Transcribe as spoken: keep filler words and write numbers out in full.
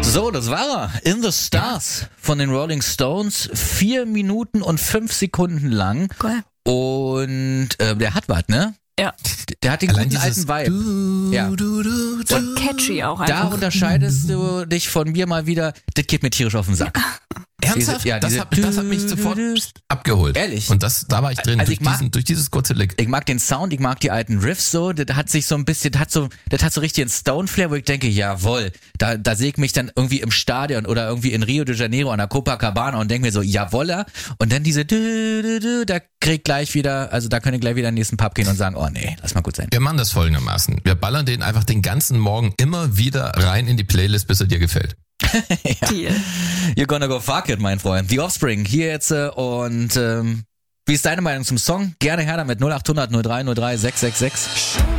So, das war er. In the Stars von den Rolling Stones. Vier Minuten und fünf Sekunden lang. Cool. Und äh, der hat was, ne? Ja. Der hat den Allein guten dieses alten Vibe. Ja. Du, du, du, Und catchy auch Da einfach. unterscheidest du dich von mir mal wieder. Das geht mir tierisch auf den Sack. Ernsthaft? Diese- ja, das, diese- hat, das hat mich sofort abgeholt. Ehrlich? Und das, da war ich drin, Also ich durch, mag- diesen, durch dieses kurze Lick. Ich mag den Sound, ich mag die alten Riffs so, das hat sich so ein bisschen, das hat so, das hat so richtig einen Stone-Flair, wo ich denke, jawohl, da, da sehe ich mich dann irgendwie im Stadion oder irgendwie in Rio de Janeiro an der Copacabana und denke mir so, jawoller, und dann diese, dü, dü, dü, da krieg ich gleich wieder, also da könnt ihr gleich wieder in den nächsten Pub gehen und sagen, oh nee, lass mal gut sein. Wir machen das folgendermaßen. Wir ballern den einfach den ganzen Morgen immer wieder rein in die Playlist, bis er dir gefällt. Deal. You're gonna go fuck it, mein Freund. The Offspring, hier jetzt, äh, und ähm, wie ist deine Meinung zum Song? Gerne her damit, null acht hundert null drei null drei sechs sechs sechs.